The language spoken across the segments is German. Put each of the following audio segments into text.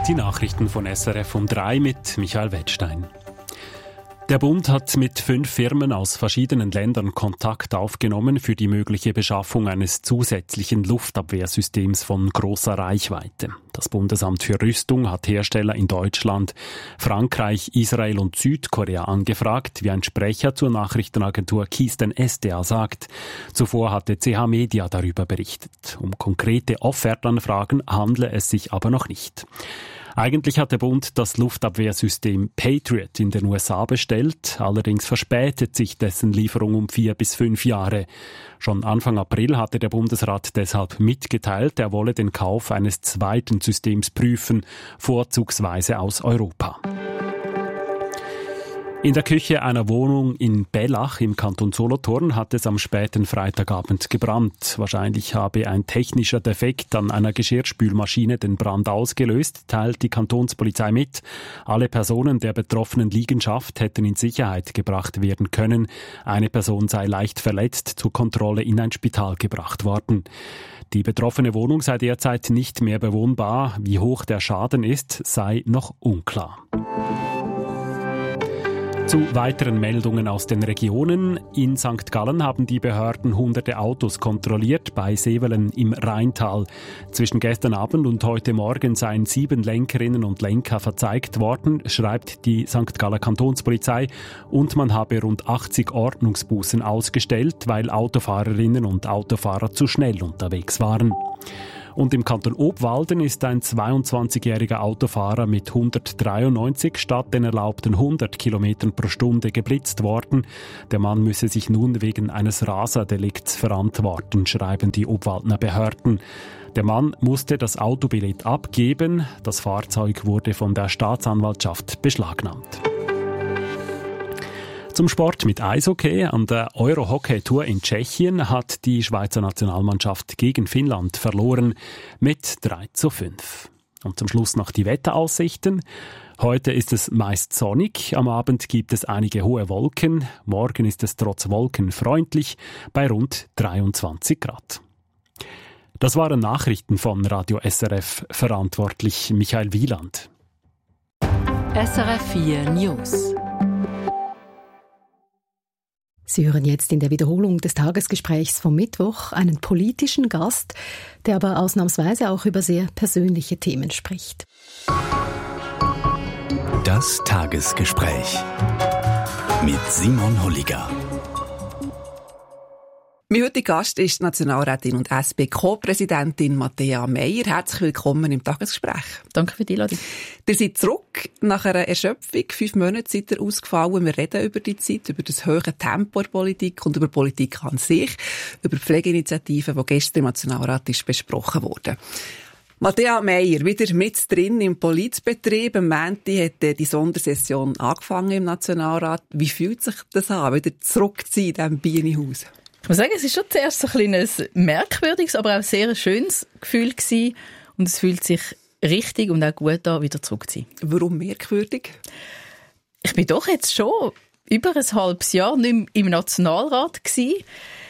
Die Nachrichten von SRF um 3 mit Michael Wettstein. Der Bund hat mit 5 Firmen aus verschiedenen Ländern Kontakt aufgenommen für die mögliche Beschaffung eines zusätzlichen Luftabwehrsystems von großer Reichweite. Das Bundesamt für Rüstung hat Hersteller in Deutschland, Frankreich, Israel und Südkorea angefragt, wie ein Sprecher zur Nachrichtenagentur Keystone SDA sagt. Zuvor hatte CH Media darüber berichtet. Um konkrete Offertanfragen handle es sich aber noch nicht. Eigentlich hat der Bund das Luftabwehrsystem Patriot in den USA bestellt, allerdings verspätet sich dessen Lieferung um 4 bis 5 Jahre. Schon Anfang April hatte der Bundesrat deshalb mitgeteilt, er wolle den Kauf eines zweiten Systems prüfen, vorzugsweise aus Europa. In der Küche einer Wohnung in Bellach im Kanton Solothurn hat es am späten Freitagabend gebrannt. Wahrscheinlich habe ein technischer Defekt an einer Geschirrspülmaschine den Brand ausgelöst, teilt die Kantonspolizei mit. Alle Personen der betroffenen Liegenschaft hätten in Sicherheit gebracht werden können. Eine Person sei leicht verletzt zur Kontrolle in ein Spital gebracht worden. Die betroffene Wohnung sei derzeit nicht mehr bewohnbar. Wie hoch der Schaden ist, sei noch unklar. Zu weiteren Meldungen aus den Regionen. In St. Gallen haben die Behörden hunderte Autos kontrolliert bei Sevelen im Rheintal. Zwischen gestern Abend und heute Morgen seien 7 Lenkerinnen und Lenker verzeigt worden, schreibt die St. Galler Kantonspolizei. Und man habe rund 80 Ordnungsbußen ausgestellt, weil Autofahrerinnen und Autofahrer zu schnell unterwegs waren. Und im Kanton Obwalden ist ein 22-jähriger Autofahrer mit 193 statt den erlaubten 100 Kilometern pro Stunde geblitzt worden. Der Mann müsse sich nun wegen eines Raserdelikts verantworten, schreiben die Obwaldner Behörden. Der Mann musste das Autobillett abgeben. Das Fahrzeug wurde von der Staatsanwaltschaft beschlagnahmt. Zum Sport mit Eishockey. An der Euro-Hockey-Tour in Tschechien hat die Schweizer Nationalmannschaft gegen Finnland verloren mit 3:5. Und zum Schluss noch die Wetteraussichten. Heute ist es meist sonnig, am Abend gibt es einige hohe Wolken. Morgen ist es trotz Wolken freundlich bei rund 23 Grad. Das waren Nachrichten von Radio SRF, verantwortlich Michael Wieland. SRF 4 News. Sie hören jetzt in der Wiederholung des Tagesgesprächs vom Mittwoch einen politischen Gast, der aber ausnahmsweise auch über sehr persönliche Themen spricht. Das Tagesgespräch mit Simon Holliger. Mein heutiger Gast ist die Nationalrätin und SP-Co-Präsidentin Matthäa Meier. Herzlich willkommen im Tagesgespräch. Danke für die Einladung. Ihr seid zurück. Nach einer Erschöpfung, 5 Monate seid ihr ausgefallen. Wir reden über die Zeit, über das hohe Tempo der Politik und über Politik an sich, über die Pflegeinitiative, die gestern im Nationalrat ist besprochen wurde. Matthäa Meier, wieder mit drin im Politbetrieb. Am Montag hat die Sondersession angefangen im Nationalrat. Wie fühlt sich das an, wieder zurück zu sein in diesem Bienenhaus? Ich muss sagen, es war schon zuerst so ein kleines merkwürdiges, aber auch sehr schönes Gefühl gewesen. Und es fühlt sich richtig und auch gut an, wieder zurück zu sein. Warum merkwürdig? Ich bin doch jetzt schon über ein halbes Jahr nicht mehr im Nationalrat gewesen.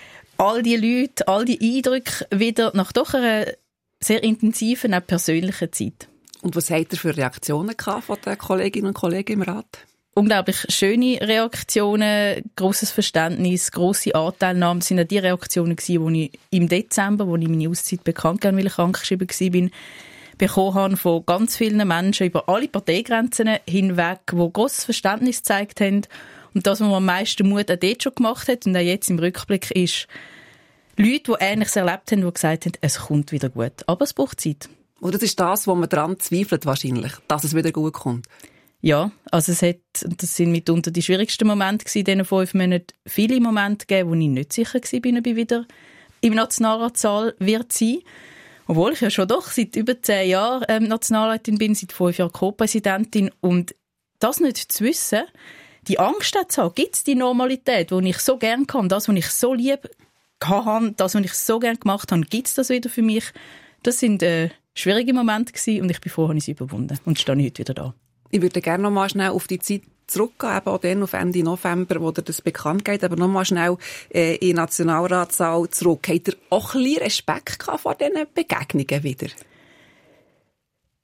All die Leute, all die Eindrücke wieder nach doch einer sehr intensiven, auch persönlichen Zeit. Und was habt ihr für Reaktionen gehabt von den Kolleginnen und Kollegen im Rat? Unglaublich schöne Reaktionen, grosses Verständnis, grosse Anteilnahme. Das waren auch die Reaktionen, die ich im Dezember, wo ich meine Auszeit bekannt gegeben, weil ich krankgeschrieben war, bekommen habe von ganz vielen Menschen über alle Parteigrenzen hinweg, die grosses Verständnis gezeigt haben. Und das, was man am meisten Mut auch dort schon gemacht hat und auch jetzt im Rückblick ist, Leute, die Ähnliches erlebt haben, die gesagt haben, es kommt wieder gut. Aber es braucht Zeit. Und das ist das, wo man daran zweifelt wahrscheinlich, dass es wieder gut kommt. Ja, also das sind mitunter die schwierigsten Momente gewesen, in diesen 5 Monaten. Viele Momente gegeben, wo ich nicht sicher war, ob ich wieder im Nationalratssaal wird sein. Obwohl ich ja schon doch seit über 10 Jahren Nationalrätin bin, seit 5 Jahren Co-Präsidentin. Und das nicht zu wissen, die Angst zu haben, gibt es die Normalität, die ich so gerne kann, das, was ich so lieb habe, das, was ich so gerne gemacht habe, gibt es das wieder für mich? Das sind schwierige Momente gewesen und ich bin froh, habe ich sie überwunden. Und stehe ich heute wieder da. Ich würde gerne noch mal schnell auf die Zeit zurückgehen, eben auch dann auf Ende November, wo dir das bekannt geht, aber noch mal schnell in den Nationalratssaal zurück. Habt ihr auch ein bisschen Respekt gehabt vor diesen Begegnungen wieder?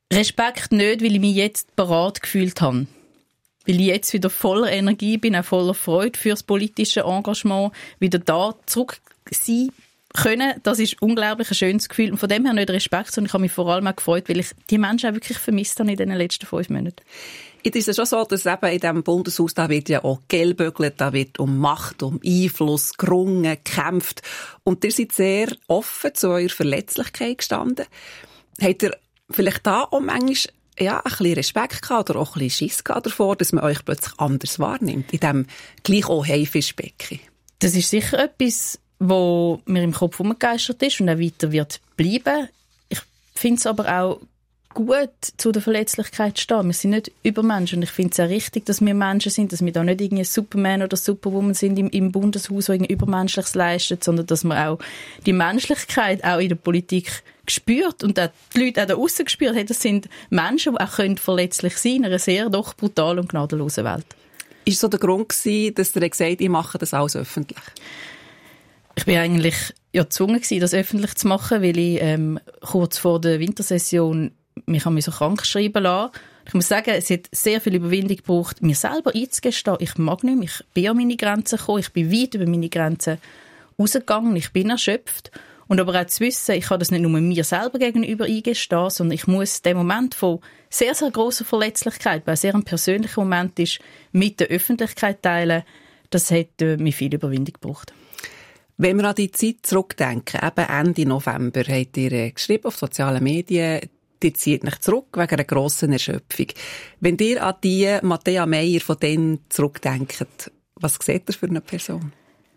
Respekt nicht, weil ich mich jetzt bereit gefühlt habe. Weil ich jetzt wieder voller Energie bin, auch voller Freude für das politische Engagement, wieder da zurück sein können. Das ist unglaublich ein schönes Gefühl. Und von dem her nicht Respekt, sondern ich habe mich vor allem auch gefreut, weil ich die Menschen auch wirklich vermisst habe in den letzten 5 Monaten. Jetzt ist es schon so, dass eben in diesem Bundeshaus, da wird ja auch gelbögelt, da wird um Macht, um Einfluss gerungen, gekämpft. Und ihr seid sehr offen zu eurer Verletzlichkeit gestanden. Habt ihr vielleicht da auch manchmal ein bisschen Respekt gehabt oder auch ein bisschen Schiss gehabt davor, dass man euch plötzlich anders wahrnimmt, in diesem gleich auch Haifischbecken? Das ist sicher etwas, wo mir im Kopf umgegeistert ist und auch weiter wird bleiben. Ich finde es aber auch gut, zu der Verletzlichkeit zu stehen. Wir sind nicht Übermenschen und ich finde es auch richtig, dass wir Menschen sind, dass wir da nicht irgendwie Superman oder Superwoman sind im Bundeshaus, die irgendwie Übermenschliches leistet, sondern dass man auch die Menschlichkeit auch in der Politik gespürt und auch die Leute auch da aussen gespürt haben. Das sind Menschen, die auch verletzlich sein können in einer sehr doch brutalen und gnadenlosen Welt. Ist so der Grund gewesen, dass ihr gesagt habt, ich mache das alles öffentlich? Ich war eigentlich gezwungen gewesen, das öffentlich zu machen, weil ich kurz vor der Wintersession mich so krank schreiben lassen. Ich muss sagen, es hat sehr viel Überwindung gebraucht, mir selber einzugestehen, ich mag nicht mehr, ich bin an meine Grenzen gekommen, ich bin weit über meine Grenzen rausgegangen, ich bin erschöpft. Und aber auch zu wissen, ich kann das nicht nur mir selber gegenüber eingestehen, sondern ich muss den Moment von sehr, sehr grosser Verletzlichkeit, weil es sehr ein persönlicher Moment ist, mit der Öffentlichkeit teilen, das hat mir viel Überwindung gebraucht. Wenn wir an die Zeit zurückdenken, eben Ende November, habt ihr geschrieben auf sozialen Medien, die zieht nicht zurück wegen einer grossen Erschöpfung. Wenn ihr an die Matthäa Meier von denen zurückdenkt, was seht ihr für eine Person?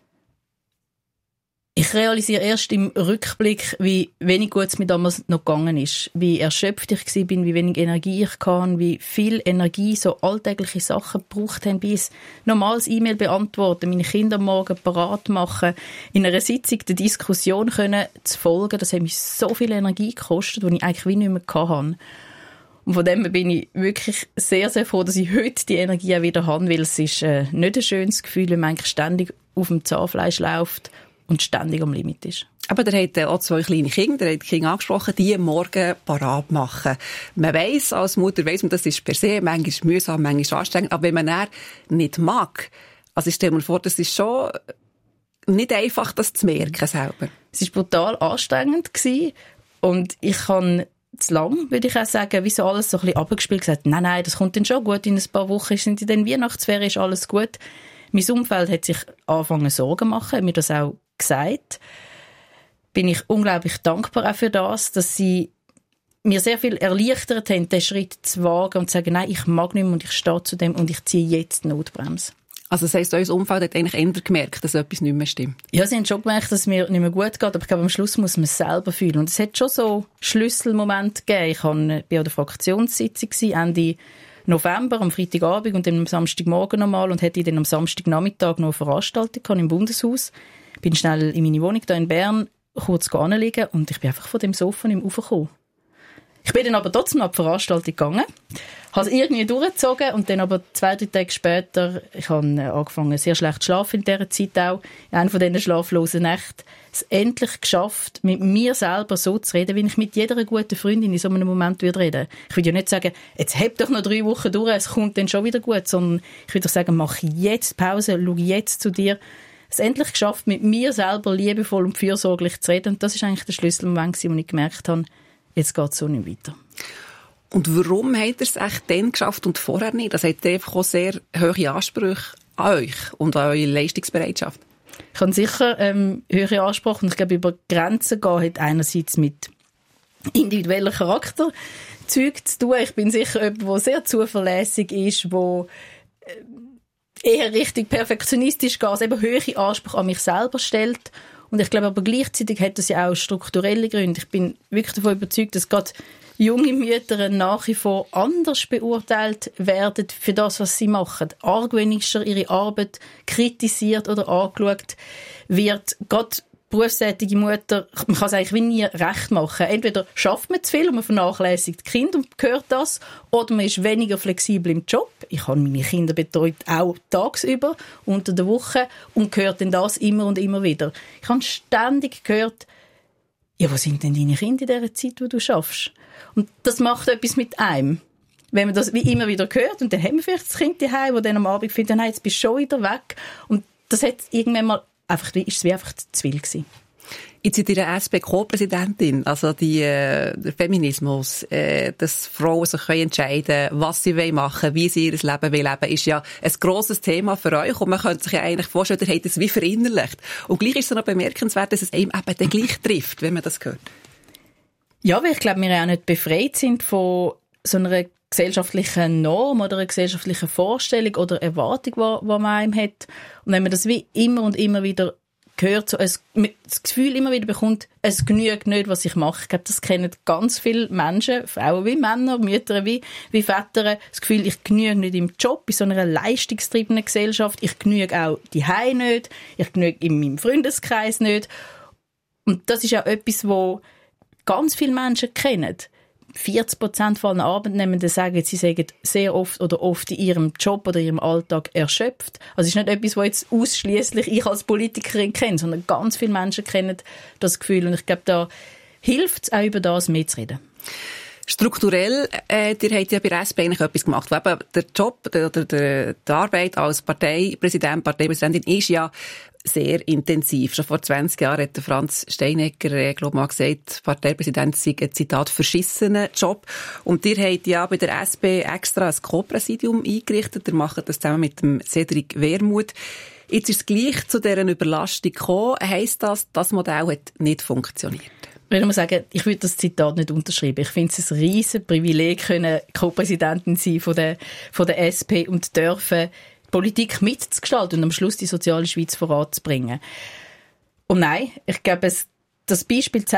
Ich realisiere erst im Rückblick, wie wenig gut es mir damals noch gegangen ist. Wie erschöpft ich war, wie wenig Energie ich hatte, wie viel Energie so alltägliche Sachen gebraucht haben, wie ein normales E-Mail beantworten, meine Kinder am Morgen parat machen, in einer Sitzung der Diskussion können zu folgen. Das hat mich so viel Energie gekostet, die ich eigentlich wie nicht mehr hatte. Und von dem bin ich wirklich sehr, sehr froh, dass ich heute die Energie auch wieder habe, weil es ist nicht ein schönes Gefühl, wenn man eigentlich ständig auf dem Zahnfleisch läuft und ständig am Limit ist. Aber der hat auch 2 kleine Kinder, der hat die Kinder angesprochen, die morgen parat machen. Man weiss, als Mutter weiss man, das ist per se manchmal mühsam, manchmal anstrengend, aber wenn man dann nicht mag, also ich stelle mir vor, das ist schon nicht einfach, das zu merken selber. Es war brutal anstrengend gewesen und ich habe zu lang, würde ich auch sagen, wie so alles so ein bisschen abgespielt, gesagt, nein, das kommt dann schon gut, in ein paar Wochen sind in den Weihnachtsferien, ist alles gut. Mein Umfeld hat sich angefangen Sorgen zu machen, hat mir das auch gesagt. Bin ich unglaublich dankbar auch für das, dass sie mir sehr viel erleichtert haben, den Schritt zu wagen und zu sagen, nein, ich mag nicht mehr und ich stehe zu dem und ich ziehe jetzt die Notbremse. Also das heisst, euer Umfeld hat eigentlich eher gemerkt, dass etwas nicht mehr stimmt? Ja, sie haben schon gemerkt, dass es mir nicht mehr gut geht, aber ich glaube, am Schluss muss man es selber fühlen. Und es hat schon so Schlüsselmomente gegeben. Ich war an der Fraktionssitzung Ende November, am Freitagabend und dann am Samstagmorgen nochmal und hatte dann am Samstagnachmittag noch eine Veranstaltung im Bundeshaus. Bin schnell in meine Wohnung hier in Bern kurz anliegen und ich bin einfach von dem Sofa nicht mehr raufgekommen. Ich bin dann aber trotzdem an die Veranstaltung gegangen, habe es irgendwie durchgezogen und dann aber 2-3 Tage später, ich habe angefangen sehr schlecht zu schlafen in dieser Zeit auch, in einer von diesen schlaflosen Nächten, es endlich geschafft, mit mir selber so zu reden, wie ich mit jeder guten Freundin in so einem Moment reden würde. Ich würde ja nicht sagen, jetzt heb doch noch 3 Wochen durch, es kommt dann schon wieder gut, sondern ich würde sagen, mach jetzt Pause, schau jetzt zu dir. Es endlich geschafft, mit mir selber liebevoll und fürsorglich zu reden. Und das ist eigentlich der Schlüsselmoment, wo ich gemerkt habe, jetzt geht es so nicht weiter. Und warum habt ihr es echt dann geschafft und vorher nicht? Das hat einfach auch sehr hohe Ansprüche an euch und an eure Leistungsbereitschaft. Ich habe sicher höhere Ansprüche und ich glaube, über Grenzen gehen hat einerseits mit individueller Charakterzügen zu tun. Ich bin sicher jemand, der sehr zuverlässig ist, der eher richtig perfektionistisch geht, also eben hohe Ansprüche an mich selber stellt. Und ich glaube aber gleichzeitig hat das ja auch strukturelle Gründe. Ich bin wirklich davon überzeugt, dass gerade junge Mütter nach wie vor anders beurteilt werden für das, was sie machen. Argwöhnischer ihre Arbeit kritisiert oder angeschaut wird. Gerade berufstätige Mutter, man kann es eigentlich wie nie recht machen. Entweder schafft man zu viel und man vernachlässigt die Kinder und hört das, oder man ist weniger flexibel im Job. Ich habe meine Kinder betreut, auch tagsüber, unter der Woche, und gehört dann das immer und immer wieder. Ich habe ständig gehört, ja, wo sind denn deine Kinder in dieser Zeit, wo du schaffst? Und das macht etwas mit einem. Wenn man das wie immer wieder hört, und dann haben wir vielleicht das Kind daheim, das dann am Abend findet, nein, jetzt bist du schon wieder weg. Und das hat irgendwann mal einfach, ist es wie einfach zu viel gewesen. Jetzt seid ihr eine SP-Co-Präsidentin, also der Feminismus, dass Frauen sich entscheiden können, was sie machen wollen, wie sie ihr Leben leben, ist ja ein grosses Thema für euch und man könnte sich ja eigentlich vorstellen, ihr habt es wie verinnerlicht. Und gleich ist es noch bemerkenswert, dass es einem eben dann gleich trifft, wenn man das hört. Ja, weil ich glaube, wir auch nicht befreit sind von so einer gesellschaftlichen Norm oder einer gesellschaftlichen Vorstellung oder Erwartung, die man einem hat. Und wenn man das wie immer und immer wieder gehört, so das Gefühl immer wieder bekommt, es genügt nicht, was ich mache. Ich glaube, das kennen ganz viele Menschen, Frauen wie Männer, Mütter wie Väter, das Gefühl, ich genüge nicht im Job, in so einer leistungstriebenen Gesellschaft, ich genüge auch daheim nicht, ich genüge in meinem Freundeskreis nicht. Und das ist auch etwas, wo ganz viele Menschen kennen. 40% von allen Arbeitnehmenden sagen, sie sagen sehr oft oder oft in ihrem Job oder ihrem Alltag erschöpft. Also es ist nicht etwas, was jetzt ausschliesslich ich als Politikerin kenne, sondern ganz viele Menschen kennen das Gefühl. Und ich glaube, da hilft es auch über das mehr zu reden. Strukturell, ihr habt ja bei der SP eigentlich etwas gemacht, wo eben der Job oder die Arbeit als Parteipräsidentin ist ja sehr intensiv. Schon vor 20 Jahren hat der Franz Steinegger, glaube ich, mal gesagt, Parteipräsident sei ein Zitat verschissener Job. Und ihr habt ja bei der SP extra ein Co-Präsidium eingerichtet. Ihr macht das zusammen mit dem Cedric Wermuth. Jetzt ist es gleich zu dieser Überlastung gekommen. Heisst das Modell hat nicht funktioniert? Ich muss sagen, ich würde das Zitat nicht unterschreiben. Ich finde es ein riesen Privileg, Co-Präsidentin sein von der SP und dürfen Politik mitzugestalten und am Schluss die soziale Schweiz voranzubringen. Und nein, ich glaube, das Beispiel zeigt,